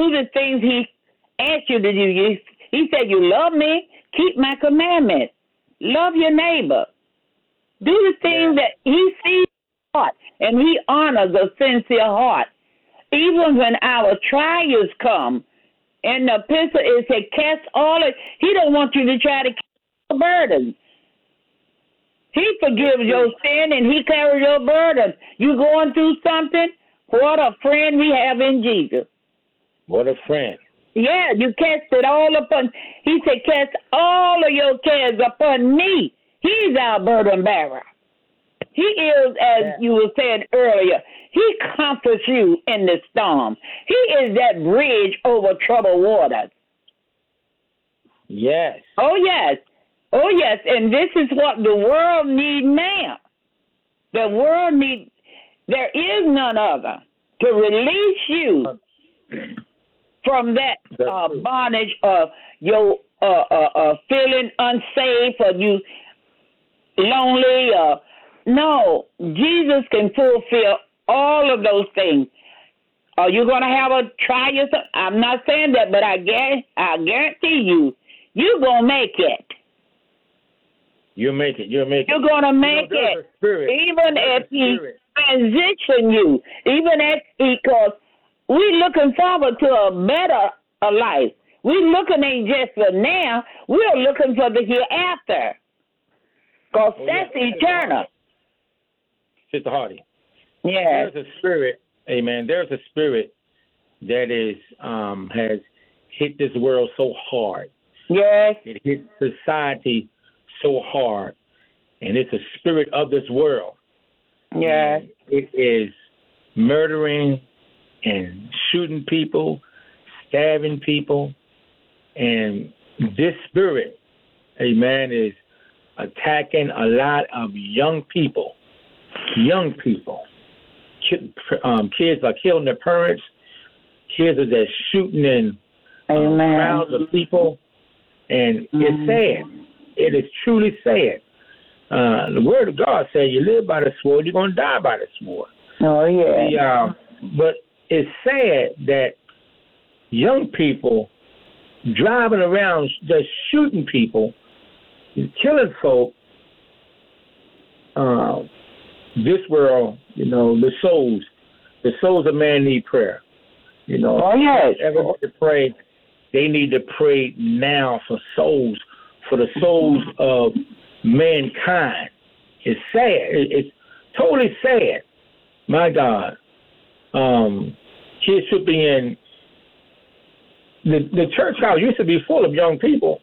do the things he asked you to do. He said, you love me, keep my commandments. Love your neighbor. Do the things that he sees heart, and he honors a sincere heart. Even when our trials come, and the epistle is to cast all it. He don't want you to try to cast the burden. He forgives your sin and he carries your burden. You going through something? What a friend we have in Jesus. What a friend. Yeah, you cast it all upon. He said, cast all of your cares upon me. He's our burden bearer. He is, as you were saying earlier, he comforts you in the storm. He is that bridge over troubled waters. Yes. Oh, yes. Oh, yes. And this is what the world needs now. The world needs, there is none other to release you from that bondage of your feeling unsafe or you lonely. No, Jesus can fulfill all of those things. Are you going to have a trial? I'm not saying that, but I guarantee you, you're going to make it. You'll make it. You're going to make it. Even if he transition you, even if because we're looking forward to a better life. We're looking ain't just for now. We're looking for the hereafter. Because that's eternal. Sister Hardy. Yeah. There's a spirit, amen. There's a spirit that is has hit this world so hard. Yes. It hit society so hard. And it's a spirit of this world. Yes. It is murdering and shooting people, stabbing people. And this spirit, amen, is attacking a lot of young people. Young people. Kids are killing their parents. Kids are just shooting in crowds of people. And it's sad. It is truly sad. The word of God says you live by the sword, you're going to die by the sword. Oh, yeah. But it's sad that young people driving around just shooting people, killing folk. This world, the souls of man need prayer. Oh, yes. Ever to pray, they need to pray now for souls, for the souls of mankind. It's sad. It's totally sad. My God. Kids should be in the church house used to be full of young people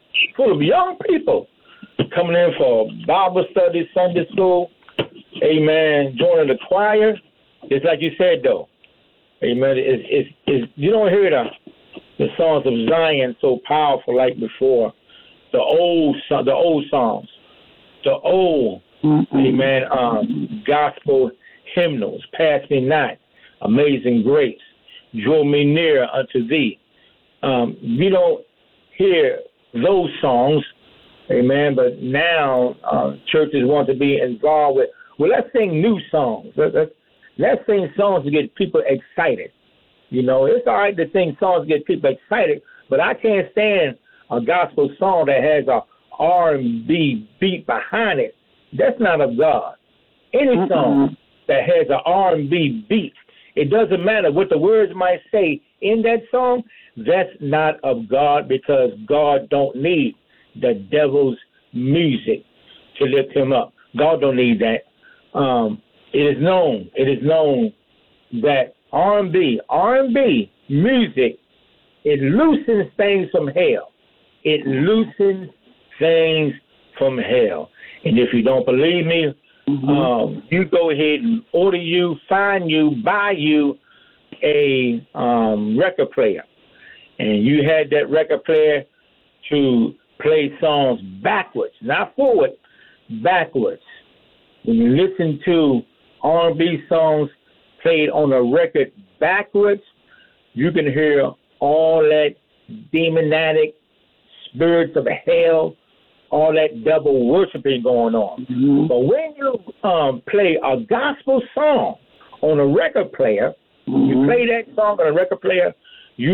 coming in for Bible study, Sunday school. Amen. Joining the choir. It's like you said, though. Amen. It's you don't hear the songs of Zion so powerful like before. The old songs. The old, amen, gospel hymnals. Pass me not. Amazing grace. Draw me near unto thee. You don't hear those songs. Amen. But now churches want to be involved with, let's sing new songs. Let's sing songs to get people excited. It's all right to sing songs to get people excited, but I can't stand a gospel song that has a R&B beat behind it. That's not of God. Any song that has an R&B beat, it doesn't matter what the words might say in that song, that's not of God, because God don't need the devil's music to lift him up. God don't need that. It is known that R&B music, it loosens things from hell. It loosens things from hell. And if you don't believe me, you go ahead and buy you a record player. And you had that record player to play songs backwards, not forward, backwards. When you listen to R&B songs played on a record backwards, you can hear all that demonic spirits of hell, all that devil worshiping going on. But when you play a gospel song on a record player, you play that song on a record player, you can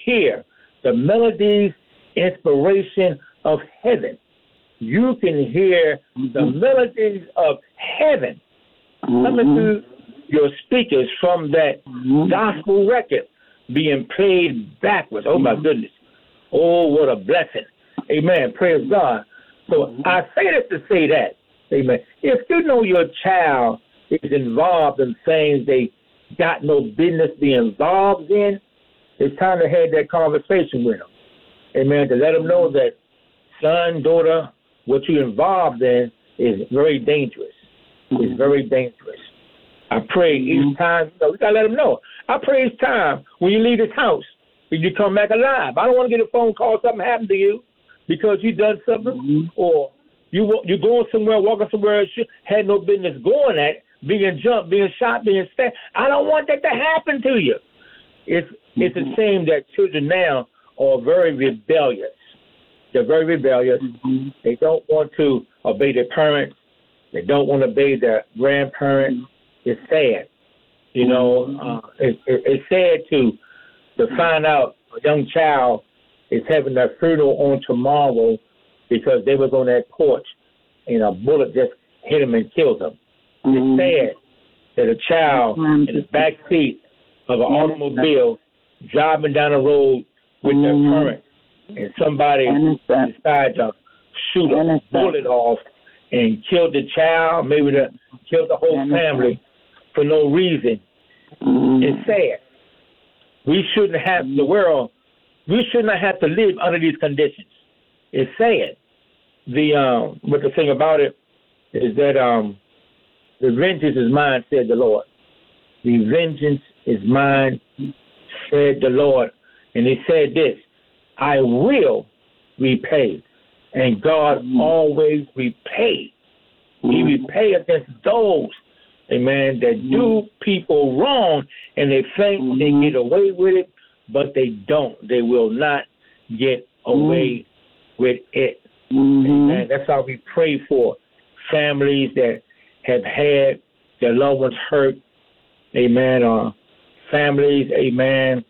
hear the melodies, inspiration of heaven. You can hear the melodies of heaven coming through your speakers from that gospel record being played backwards. Oh, my goodness. Oh, what a blessing. Amen. Praise God. So I say this to say that. Amen. If you know your child is involved in things they got no business being involved in, it's time to have that conversation with them. Amen. To let them know that, son, daughter, what you're involved in is very dangerous. It's very dangerous. I pray each time, we got to let them know. I pray each time when you leave this house, you come back alive. I don't want to get a phone call, something happened to you because you done something, or you're going somewhere, walking somewhere, had no business going at, being jumped, being shot, being stabbed. I don't want that to happen to you. It's a shame that children now are very rebellious. They're very rebellious. They don't want to obey their parents. They don't want to obey their grandparents. It's sad. You know, it's sad to find out a young child is having their funeral on tomorrow because they was on that porch and a bullet just hit him and killed him. It's sad that a child in the back seat of an automobile driving down the road with their parents and somebody decides to shoot a bullet off and kill the child, maybe kill the whole family for no reason. It's sad. We shouldn't have we should not have to live under these conditions. It's sad. But the thing about it is that the vengeance is mine, said the Lord. The vengeance is mine, said the Lord. And he said this, I will repay. And God always repays. He repay against those, amen, that do people wrong and they think they get away with it, but they don't. They will not get away with it. Amen. That's how we pray for families that have had their loved ones hurt. Amen. Families, amen,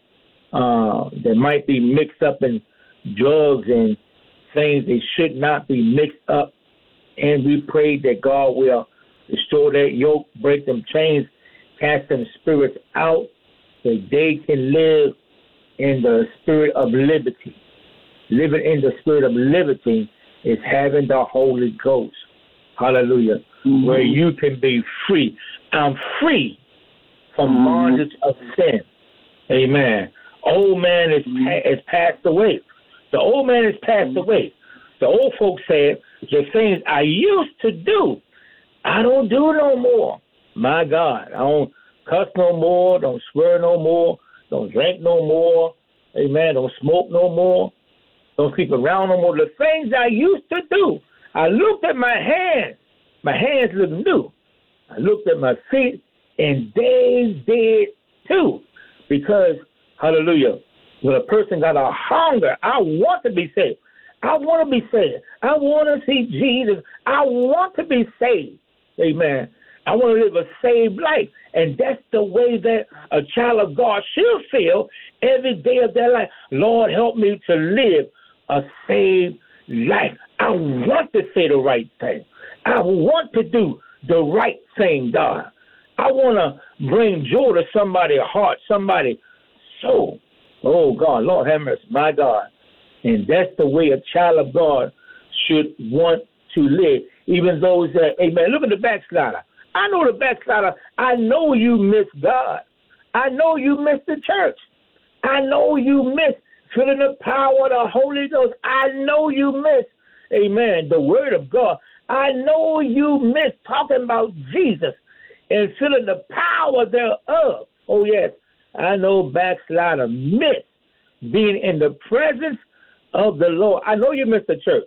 that might be mixed up in drugs and things they should not be mixed up. And we pray that God will restore that yoke, break them chains, cast them spirits out, that they can live in the spirit of liberty. Living in the spirit of liberty is having the Holy Ghost. Hallelujah. Where you can be free. I'm free from bondage of sin. Amen. Old man is passed away. The old man is passed away. The old folks said, the things I used to do, I don't do no more. My God, I don't cuss no more, don't swear no more, don't drink no more. Amen. Don't smoke no more. Don't sleep around no more. The things I used to do, I looked at my hands. My hands look new. I looked at my feet, and they did too. Because, hallelujah, when a person got a hunger, I want to be saved. I want to be saved. I want to see Jesus. I want to be saved. Amen. I want to live a saved life. And that's the way that a child of God should feel every day of their life. Lord, help me to live a saved life. I want to say the right thing. I want to do the right thing, God. I want to bring joy to somebody's heart, somebody's soul. Oh, God, Lord have mercy, my God. And that's the way a child of God should want to live. Even those that, amen, look at the backslider. I know the backslider. I know you miss God. I know you miss the church. I know you miss feeling the power of the Holy Ghost. I know you miss, amen, the word of God. I know you miss talking about Jesus and feeling the power thereof. Oh, yes, I know backslider miss being in the presence of the Lord. I know you miss the church.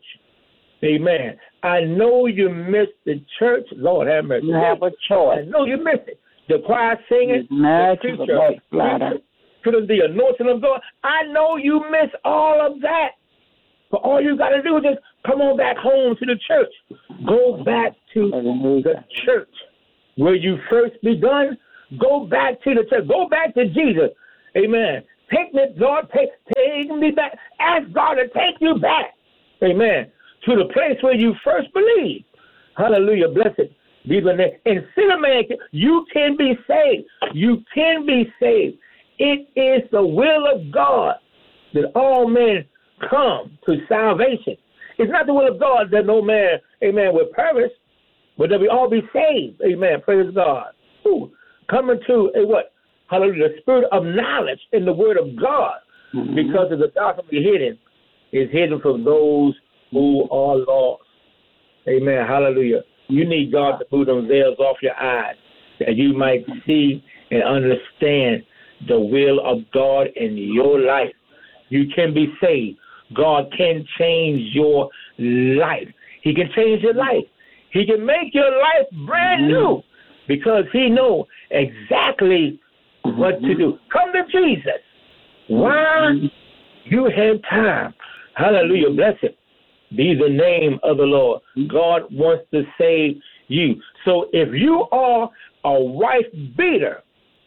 Amen. I know you miss the church. Lord have mercy. You have a choice. I know you miss it. The choir singing, the preacher, feeling the anointing of God. I know you miss all of that. But all you got to do is just come on back home to the church. Go back to the church where you first begun. Go back to the church. Go back to Jesus. Amen. Take me, Lord, take me back. Ask God to take you back. Amen. To the place where you first believed. Hallelujah. Blessed be the name. And sinner man, you can be saved. You can be saved. It is the will of God that all men come to salvation. It's not the will of God that no man, amen, will perish, but that we all be saved. Amen. Praise God. Ooh. Coming to a what? Hallelujah. The spirit of knowledge in the word of God. Mm-hmm. Because of the gospel hidden is hidden from those who are lost. Amen. Hallelujah. You need God to move them veils off your eyes that you might see and understand the will of God in your life. You can be saved. God can change your life. He can change your life. He can make your life brand new because he knows exactly what to do. Come to Jesus while you have time. Hallelujah. Blessed be the name of the Lord. God wants to save you. So if you are a wife beater,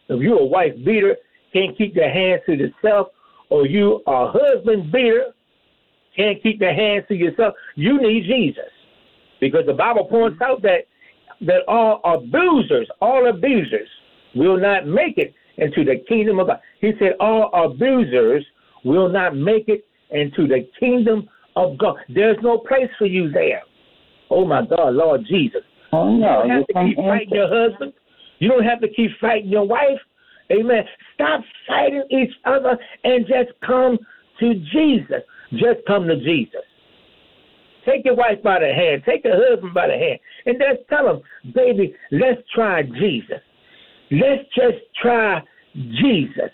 can't keep your hands to yourself, or you are a husband beater, can't keep your hands to yourself, you need Jesus. Because the Bible points out that all abusers will not make it into the kingdom of God. He said all abusers will not make it into the kingdom of God. There's no place for you there. Oh, my God, Lord Jesus. Oh, no. You don't have to keep fighting your husband. You don't have to keep fighting your wife. Amen. Stop fighting each other and just come to Jesus. Just come to Jesus. Take your wife by the hand. Take your husband by the hand. And just tell them, baby, let's try Jesus. Let's just try Jesus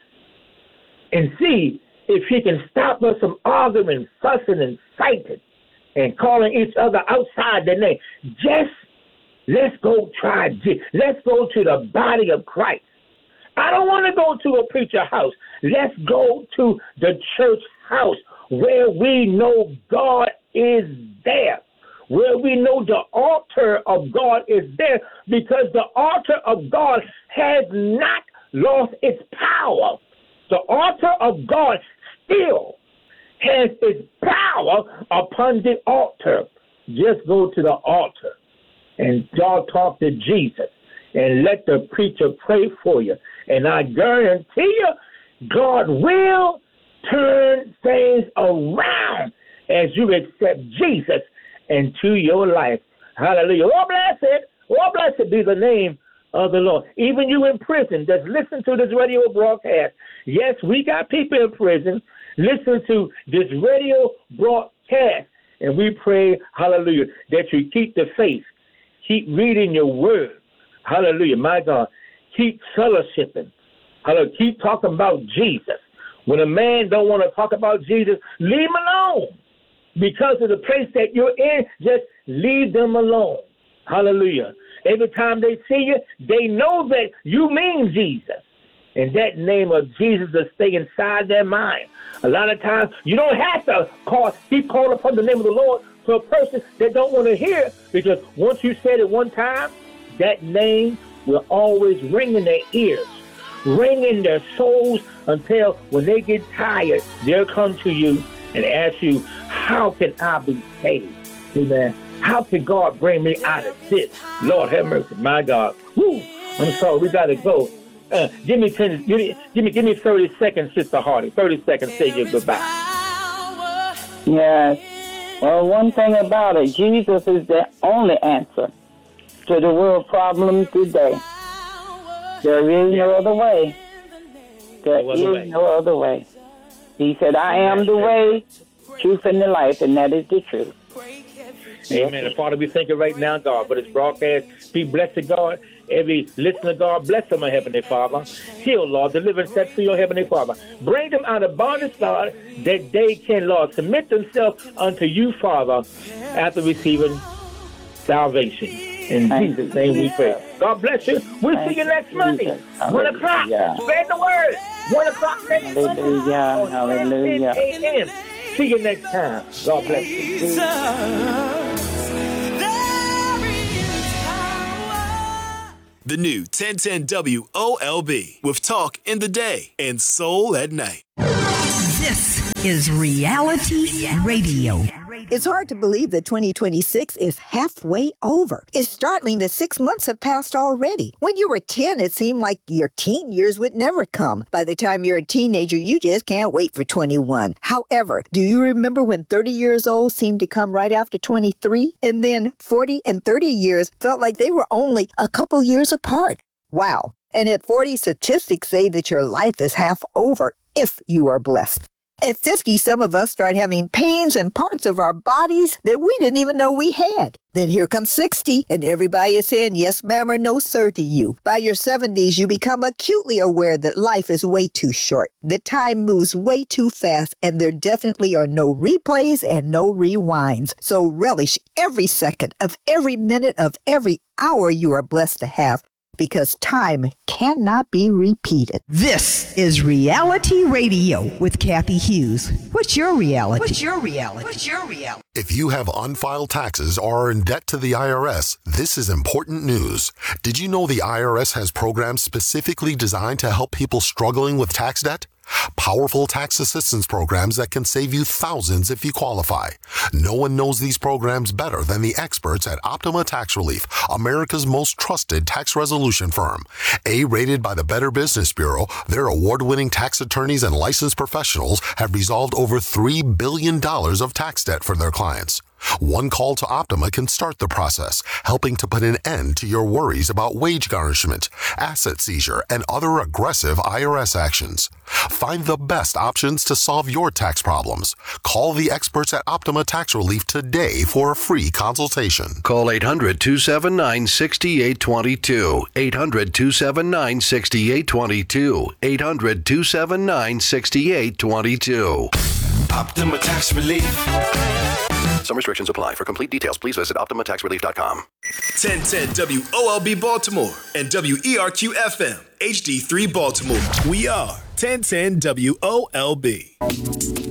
and see if he can stop us from arguing, fussing, and fighting and calling each other outside the name. Just let's go try Jesus. Let's go to the body of Christ. I don't want to go to a preacher house. Let's go to the church house where we know God is there, where we know the altar of God is there, because the altar of God has not lost its power. The altar of God still has its power upon the altar. Just go to the altar and y'all talk to Jesus and let the preacher pray for you. And I guarantee you, God will turn things around as you accept Jesus into your life. Hallelujah. Oh, blessed be the name of the Lord. Even you in prison, just listen to this radio broadcast. Yes, we got people in prison. Listen to this radio broadcast. And we pray, hallelujah, that you keep the faith. Keep reading your word. Hallelujah, my God. Keep fellowshipping. Hallelujah. Keep talking about Jesus. When a man don't want to talk about Jesus, leave him alone. Because of the place that you're in, just leave them alone. Hallelujah. Every time they see you, they know that you mean Jesus. And that name of Jesus will stay inside their mind. A lot of times, you don't have to keep calling upon the name of the Lord to a person that don't want to hear, because once you said it one time, that name will always ring in their ears, ring in their souls, until when they get tired, they'll come to you and ask you, how can I be saved? Amen. How can God bring me out of this? Lord have mercy, my God. Woo. I'm sorry, we got to go. Give me 30 seconds, Sister Hardy. 30 seconds, say your goodbye. Yes. Well, one thing about it, Jesus is the only answer to the world problem today. There is no other way. There is no other way. He said, I am the way, truth, and the life, and that is the truth. Amen. And Father, we thank you right now, God, for this broadcast. Be blessed to God. Every listener, God, bless them, Heavenly Father. Heal, Lord. Deliver and set free, Heavenly Father. Bring them out of bondage, God, that they can, Lord, submit themselves unto you, Father, after receiving salvation. In Jesus' name we pray. God bless you. We'll see you next Monday. 1 o'clock. Spread the word. 1 o'clock next Monday. Hallelujah. Hallelujah. 10 a.m. See you next time. God bless you. The new 1010 WOLB with talk in the day and soul at night. This is Reality Radio. It's hard to believe that 2026 is halfway over. It's startling that 6 months have passed already. When you were 10, it seemed like your teen years would never come. By the time you're a teenager, you just can't wait for 21. However, do you remember when 30 years old seemed to come right after 23? And then 40 and 30 years felt like they were only a couple years apart. Wow. And at 40, statistics say that your life is half over if you are blessed. At 50, some of us start having pains in parts of our bodies that we didn't even know we had. Then here comes 60, and everybody is saying yes, ma'am, or no, sir, to you. By your 70s, you become acutely aware that life is way too short, that time moves way too fast, and there definitely are no replays and no rewinds. So relish every second of every minute of every hour you are blessed to have, because time cannot be repeated. This is Reality Radio with Kathy Hughes. What's your reality? What's your reality? What's your reality? If you have unfiled taxes or are in debt to the IRS, this is important news. Did you know the IRS has programs specifically designed to help people struggling with tax debt? Powerful tax assistance programs that can save you thousands if you qualify. No one knows these programs better than the experts at Optima Tax Relief, America's most trusted tax resolution firm. A-rated by the Better Business Bureau, their award-winning tax attorneys and licensed professionals have resolved over $3 billion of tax debt for their clients. One call to Optima can start the process, helping to put an end to your worries about wage garnishment, asset seizure, and other aggressive IRS actions. Find the best options to solve your tax problems. Call the experts at Optima Tax Relief today for a free consultation. Call 800-279-6822. 800-279-6822. 800-279-6822. Optima Tax Relief. Some restrictions apply. For complete details, please visit OptimaTaxRelief.com. 1010 WOLB Baltimore and WERQ FM HD3 Baltimore. We are 1010 WOLB.